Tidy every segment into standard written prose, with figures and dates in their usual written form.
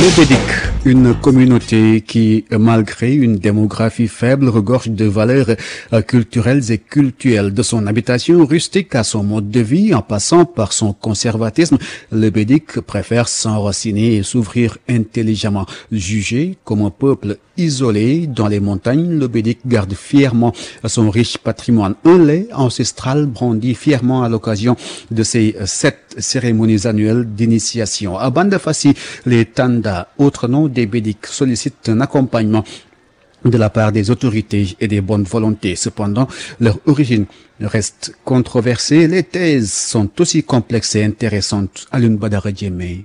Le Bédic, une communauté qui, malgré une démographie faible, regorge de valeurs culturelles et cultuelles. De son habitation rustique à son mode de vie, en passant par son conservatisme, le Bédic préfère s'enraciner et s'ouvrir intelligemment. Jugé comme un peuple isolé dans les montagnes, le Bédic garde fièrement son riche patrimoine. Un lait ancestral brandi fièrement à l'occasion de ses 7 cérémonies annuelles d'initiation. À Bandafassi, les Tanda, autre nom des Bédic, sollicitent un accompagnement de la part des autorités et des bonnes volontés. Cependant, leur origine reste controversée. Les thèses sont aussi complexes et intéressantes. Alun Badara Djemé.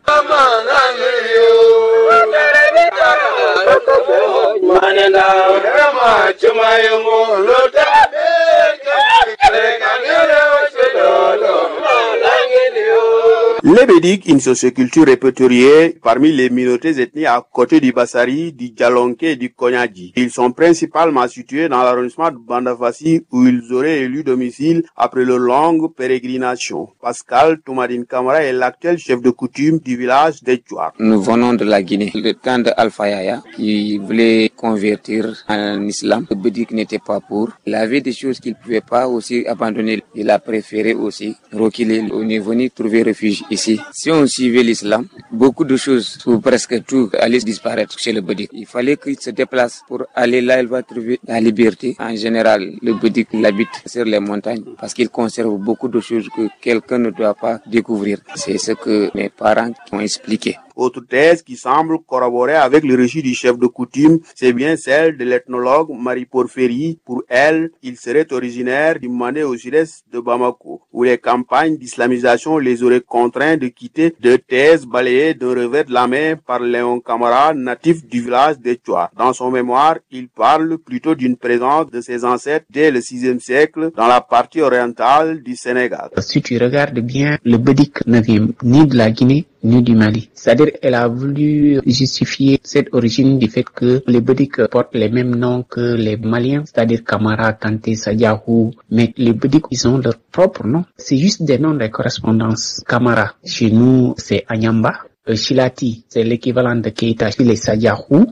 Les Bédic, une socioculture répertoriée parmi les minorités ethniques à côté du Bassari, du Djalonké et du Konyadji. Ils sont principalement situés dans l'arrondissement de Bandafassi où ils auraient élu domicile après leur longue pérégrination. Pascal Toumadine Kamara est l'actuel chef de coutume du village d'Etchouar. Nous venons de la Guinée. Le temps de Alpha Yaya qui voulait convertir en islam. Le Bédic n'était pas pour. Il avait des choses qu'il ne pouvait pas aussi abandonner. Il a préféré aussi reculer. On est venu trouver refuge ici. Si on suivait l'islam, beaucoup de choses, ou presque tout, allaient disparaître chez le Bédic. Il fallait qu'il se déplace pour aller là, il va trouver la liberté. En général, le Bédic l'habite sur les montagnes parce qu'il conserve beaucoup de choses que quelqu'un ne doit pas découvrir. C'est ce que mes parents ont expliqué. Autre thèse qui semble corroborer avec le récit du chef de coutume, c'est bien celle de l'ethnologue Marie Porphyrie. Pour elle, il serait originaire du Mané au sud-est de Bamako, où les campagnes d'islamisation les auraient contraints de quitter. Deux thèses balayées d'un revers de la main par Léon Camara, natif du village d'Etchouar. Dans son mémoire, il parle plutôt d'une présence de ses ancêtres dès le 6e siècle dans la partie orientale du Sénégal. Si tu regardes bien, le Bédic ne vient ni de la Guinée, ni du Mali. C'est-à-dire, elle a voulu justifier cette origine du fait que les Bédic portent les mêmes noms que les Maliens, c'est-à-dire Kamara, Kanté, Sadiahou, mais les Bédic, ils ont leur propre nom. C'est juste des noms de correspondance. Kamara, chez nous, c'est Anyamba. Shilati, c'est l'équivalent de Keita chez les Sadiahou.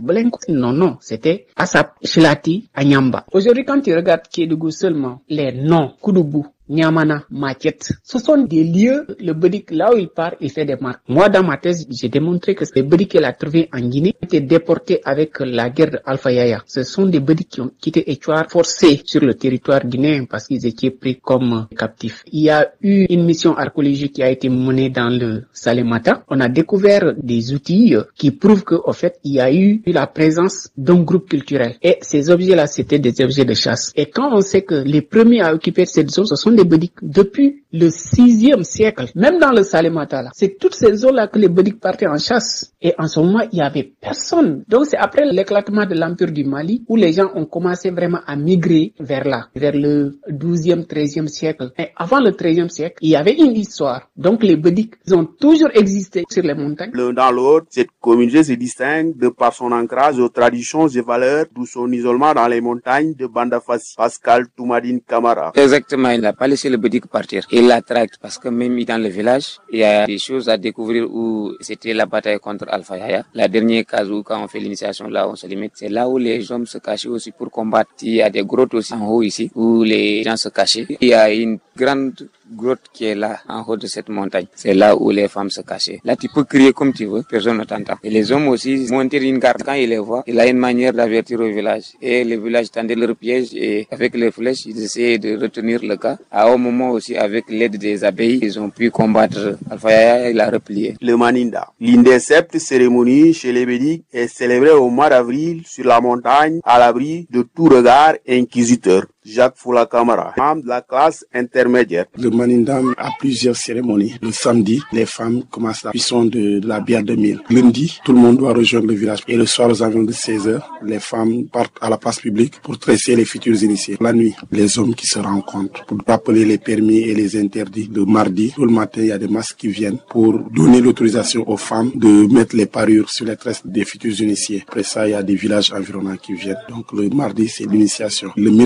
Non, c'était Asap, Shilati, Anyamba. Aujourd'hui, quand tu regardes Kédougou seulement, les noms, Koudoubou, Niamana, Maquet, ce sont des lieux, le Bédic, là où il part, il fait des marques. Moi, dans ma thèse, j'ai démontré que les Bédic qu'il a trouvé en Guinée étaient déportés avec la guerre de Alpha Yaya. Ce sont des Bédic qui ont quitté Etchouar forcés sur le territoire guinéen parce qu'ils étaient pris comme captifs. Il y a eu une mission archéologique qui a été menée dans le Salémata. On a découvert des outils qui prouvent qu'au fait, il y a eu la présence d'un groupe culturel. Et ces objets-là, c'était des objets de chasse. Et quand on sait que les premiers à occuper cette zone, ce sont des Bédic depuis le 6e siècle, même dans le Salémata, c'est toutes ces zones-là que les Bédic partaient en chasse. Et en ce moment, il n'y avait personne. Donc c'est après l'éclatement de l'Empire du Mali où les gens ont commencé vraiment à migrer vers là, vers le 12e, 13e siècle. Et avant le 13e siècle, il y avait une histoire. Donc les Bédic, ils ont toujours existé sur les montagnes. L'un dans l'autre, cette communauté se distingue de par son ancrage aux traditions et valeurs, d'où son isolement dans les montagnes de Bandafassi. Pascal Toumadine Kamara. Exactement, il n'a pas laissé le Bédic partir. Il la traque parce que même dans le village, il y a des choses à découvrir où c'était la bataille contre Alpha Yaya. La dernière case où quand on fait l'initiation, là on se limite. C'est là où les hommes se cachaient aussi pour combattre. Il y a des grottes aussi en haut ici où les gens se cachaient. Il y a une grande grotte qui est là en haut de cette montagne. C'est là où les femmes se cachaient. Là tu peux crier comme tu veux, personne ne t'entend. Et les hommes aussi monter une garde quand ils les voient. Il a une manière d'avertir au village. Et le village tendait leur piège et avec les flèches ils essayaient de retenir le cas. À un moment aussi avec l'aide des abeilles, ils ont pu combattre Alpha Yaya, il a replié. Le Maninda. L'une des 7 cérémonies chez les Bédic est célébrée au mois d'avril sur la montagne à l'abri de tout regard inquisiteur. Jacques Foula Kamara, membre de la classe intermédiaire. Le Manindam a plusieurs cérémonies. Le samedi, les femmes commencent la cuisson de la bière de mil. Lundi, tout le monde doit rejoindre le village. Et le soir, aux environs de 16h, les femmes partent à la place publique pour tresser les futurs initiés. La nuit, les hommes qui se rencontrent pour rappeler les permis et les interdits. Le mardi, tout le matin, il y a des masques qui viennent pour donner l'autorisation aux femmes de mettre les parures sur les tresses des futurs initiés. Après ça, il y a des villages environnants qui viennent. Donc le mardi, c'est l'initiation. Le mercredi,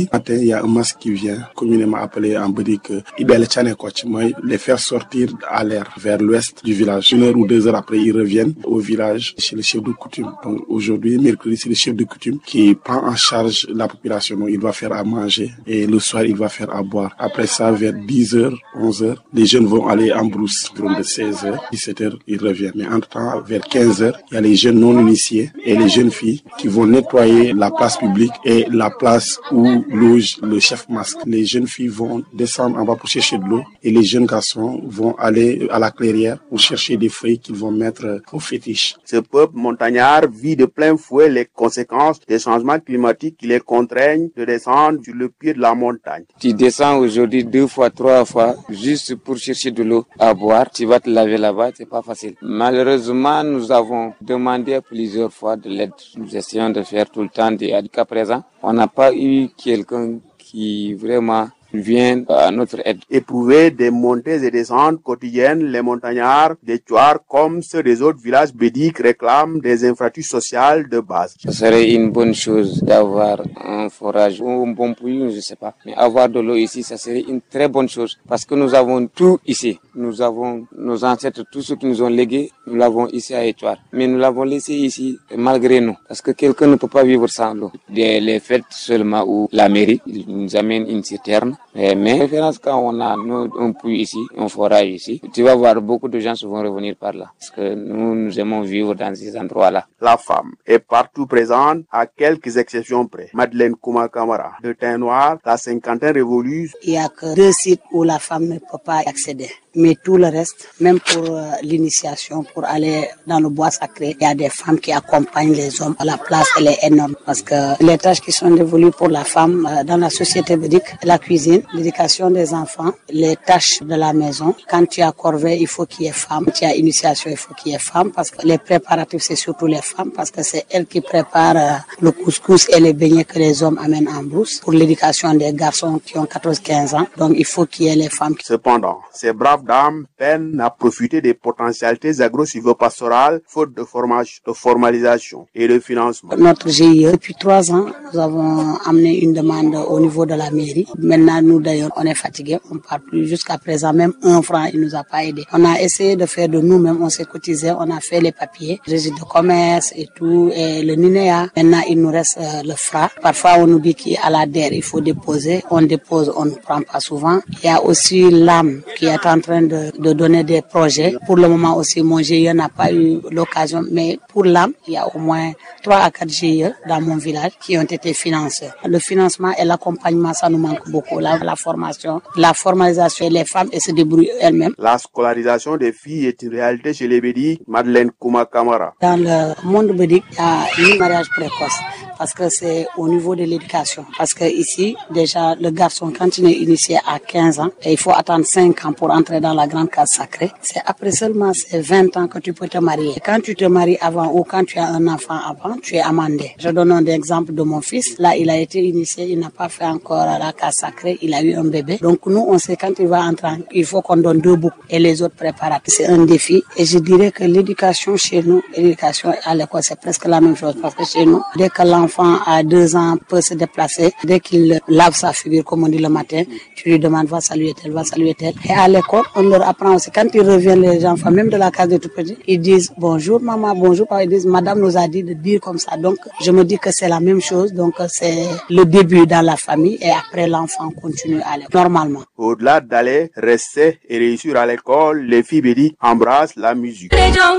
lundi matin, il y a un masque qui vient, communément appelé en bédique Ibel Tchanekoch. Moi, les faire sortir à l'air vers l'ouest du village. 1 heure ou 2 heures après, ils reviennent au village chez le chef de coutume. Donc aujourd'hui, mercredi, c'est le chef de coutume qui prend en charge la population. Donc il va faire à manger et le soir, il va faire à boire. Après ça, vers 10h, 11h, les jeunes vont aller en brousse. De 16h, 17h, ils reviennent. Mais entre-temps, vers 15h, il y a les jeunes non initiés et les jeunes filles qui vont nettoyer la place publique et la place où loge le chef masque. Les jeunes filles vont descendre en bas pour chercher de l'eau et les jeunes garçons vont aller à la clairière pour chercher des feuilles qu'ils vont mettre au fétiche. Ce peuple montagnard vit de plein fouet les conséquences des changements climatiques qui les contraignent de descendre sur le pied de la montagne. Tu descends aujourd'hui 2 fois, 3 fois juste pour chercher de l'eau à boire. Tu vas te laver là-bas, c'est pas facile. Malheureusement, nous avons demandé plusieurs fois de l'aide. Nous essayons de faire tout le temps jusqu'à présent. On n'a pas eu quelqu'un qui vraiment vient à notre aide. Éprouver des montées et descentes quotidiennes, les montagnards des Tchouar comme ceux des autres villages bédiques réclament des infrastructures sociales de base. Ce serait une bonne chose d'avoir un forage ou un bon puits, je sais pas. Mais avoir de l'eau ici, ça serait une très bonne chose parce que nous avons tout ici. Nous avons nos ancêtres, tout ce qu'ils nous ont légué, nous l'avons ici à Étoile. Mais nous l'avons laissé ici malgré nous parce que quelqu'un ne peut pas vivre sans l'eau. Les fêtes seulement où la mairie nous amène une citerne. Mais référence quand on a un puits ici, un forage ici, tu vas voir beaucoup de gens vont revenir par là. Parce que nous aimons vivre dans ces endroits-là. La femme est partout présente, à quelques exceptions près. Madeleine Kouma Kamara, de teint noir, la cinquantaine révolue. Il n'y a que 2 sites où la femme ne peut pas y accéder. Mais tout le reste, même pour l'initiation, pour aller dans le bois sacré, il y a des femmes qui accompagnent les hommes. La place, elle est énorme parce que les tâches qui sont dévolues pour la femme dans la société védique, la cuisine, l'éducation des enfants, les tâches de la maison. Quand tu as corvée, il faut qu'il y ait femme. Quand tu as initiation, il faut qu'il y ait femme parce que les préparatifs, c'est surtout les femmes parce que c'est elles qui préparent le couscous et les beignets que les hommes amènent en brousse. Pour l'éducation des garçons qui ont 14-15 ans, donc il faut qu'il y ait les femmes. Cependant, ces braves dames peinent à profiter des potentialités agro-silvopastorales faute de formalisation et de financement. Notre GIE, depuis 3 ans, nous avons amené une demande au niveau de la mairie. Maintenant, nous d'ailleurs, on est fatigués, on ne parle plus. Jusqu'à présent, même 1 franc, il ne nous a pas aidé. On a essayé de faire de nous-mêmes, on s'est cotisé, on a fait les papiers, registre de commerce et tout, et le NINEA. Maintenant, il nous reste le FRA. Parfois, on nous dit qu'à la DER, il faut déposer. On dépose, on ne prend pas souvent. Il y a aussi l'âme qui est en train de donner des projets. Pour le moment aussi, mon GIE n'a pas eu l'occasion, mais pour l'âme, il y a au moins 3 à 4 GIE dans mon village qui ont été financés. Le financement et l'accompagnement, ça nous manque beaucoup. La formation, la formalisation, les femmes, elles se débrouillent elles-mêmes. La scolarisation des filles est une réalité chez les Bédiques. Madeleine Kouma Kamara. Dans le monde bédique, il y a le mariage précoce parce que c'est au niveau de l'éducation. Parce que ici, déjà, le garçon, quand il est initié à 15 ans, et il faut attendre 5 ans pour entrer dans la grande case sacrée. C'est après seulement ces 20 ans que tu peux te marier. Et quand tu te maries avant ou quand tu as un enfant avant, tu es amendé. Je donne un exemple de mon fils. Là, il a été initié, il n'a pas fait encore la case sacrée, il a eu un bébé. Donc nous, on sait quand il va entrer, il faut qu'on donne 2 boucs et les autres préparatifs. C'est un défi. Et je dirais que l'éducation chez nous, l'éducation à l'école, c'est presque la même chose. Parce que chez nous, dès que l'enfant à 2 ans peut se déplacer, dès qu'il lave sa figure, comme on dit le matin, tu lui demandes, va saluer tel, va saluer tel. Et à l'école, on leur apprend aussi. Quand ils reviennent, les enfants, même de la case de tout petit, ils disent bonjour maman, bonjour papa. Ils disent madame nous a dit de dire comme ça. Donc, je me dis que c'est la même chose. Donc, c'est le début dans la famille et après l'enfant continue à l'école, normalement. Au-delà d'aller, rester et réussir à l'école, les filles bédiques embrassent la musique.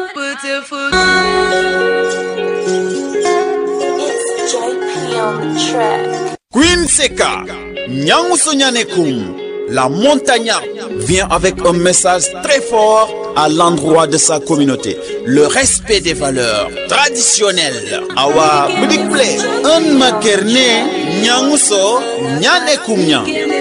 Queen Seka, Nyanguso Nyanekum, la montagnarde vient avec un message très fort à l'endroit de sa communauté. Le respect des valeurs traditionnelles. Awa Bidikple, un makerne, Nyanguso Nyanekum.